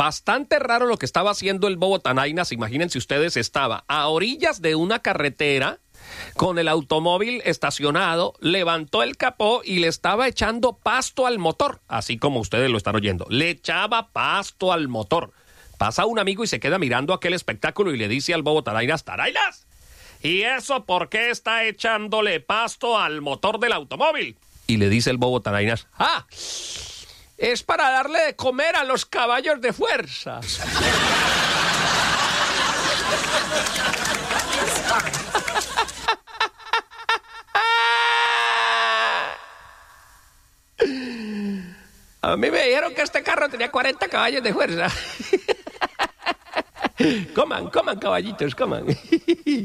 bastante raro lo que estaba haciendo el bobo Tanainas. Imagínense ustedes, estaba a orillas de una carretera con el automóvil estacionado, levantó el capó y le estaba echando pasto al motor, así como ustedes lo están oyendo. Le echaba pasto al motor. Pasa un amigo y se queda mirando aquel espectáculo y le dice al bobo Tanainas: ¡Tanainas! ¿Y eso por qué está echándole pasto al motor del automóvil? Y le dice el bobo Tanainas: ¡ah! Es para darle de comer a los caballos de fuerza. A mí me dijeron que este carro tenía 40 caballos de fuerza. Coman, caballitos, coman.